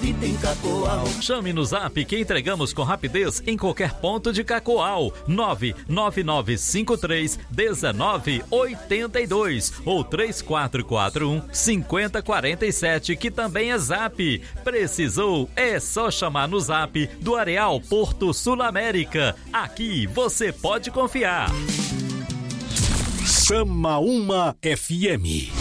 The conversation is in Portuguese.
vida em Cacoal. Chame no Zap que entregamos com rapidez em qualquer ponto de Cacoal. 999531982 ou 3441-5047, que também é Zap. Precisou? É só chamar no Zap do Areal Porto Sul América. Aqui você pode confiar. Chama uma FM.